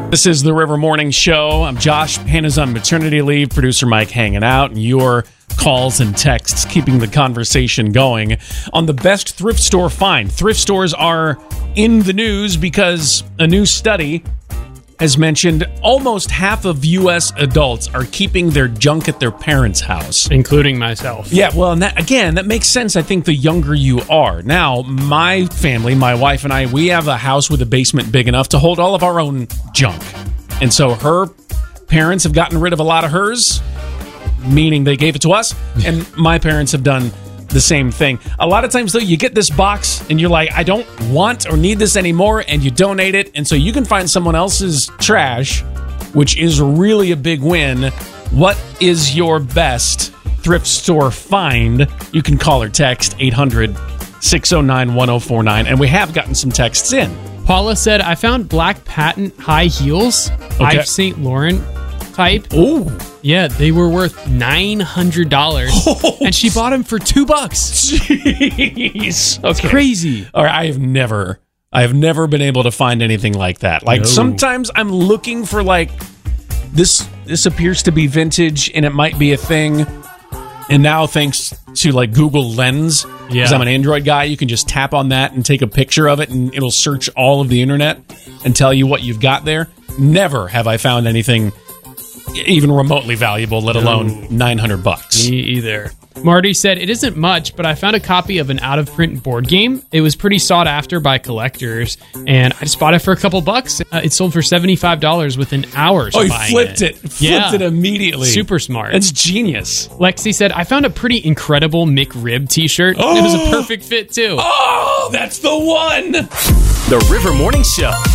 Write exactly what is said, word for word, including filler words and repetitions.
This is the River Morning Show. I'm Josh. Hannah's on maternity leave. Producer Mike hanging out. And your calls and texts keeping the conversation going on the best thrift store find. Thrift stores are in the news because a new study has mentioned almost half of U S adults are keeping their junk at their parents' house. Including myself. Yeah, well, and that, again, that makes sense, I think, the younger you are. Now, my family, my wife and I, we have a house with a basement big enough to hold all of our own junk. And so her parents have gotten rid of a lot of hers, meaning they gave it to us, and my parents have done the same thing. A lot of times, though, you get this box and you're like, I don't want or need this anymore, and you donate it, and so you can find someone else's trash, which is really a big win. What is your best thrift store find? You can call or text eight hundred, six oh nine, one oh four nine, and we have gotten some texts in. Paula said, I found black patent high heels, Okay. Yves Saint Laurent type. Oh, Yeah, they were worth nine hundred dollars, and she bought them for two bucks. jeez. Okay. Crazy. All right, I have never, I have never been able to find anything like that. Like No. sometimes I'm looking for like this. This appears to be vintage, and it might be a thing. And now, thanks to like Google Lens, because Yeah. I'm an Android guy, you can just tap on that and take a picture of it, and it'll search all of the internet and tell you what you've got there. Never have I found anything even remotely valuable, let alone nine hundred bucks. Me either. Marty said, it isn't much, but I found a copy of an out-of-print board game. It was pretty sought after by collectors, and I just bought it for a couple bucks. Uh, it sold for seventy-five dollars within hours Oh, of he buying flipped it. Flipped Yeah. it immediately. Super smart. It's genius. Lexi said, I found a pretty incredible McRib t-shirt. It was a perfect fit, too. Oh, that's the one. The River Morning Show.